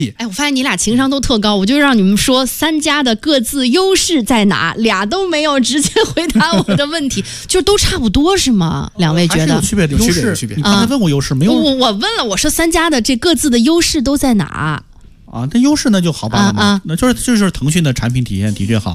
哎，我发现你俩情商都特高，我就让你们说3家的各自优势在哪，俩都没有直接回答我的问题，就都差不多是吗？两位觉得有区别，有区别。你刚才问过优势没有？ 我问了，我说3家的这各自的优势都在哪？ 啊，这优势呢就好办了嘛，那就是腾讯的产品体验的确好。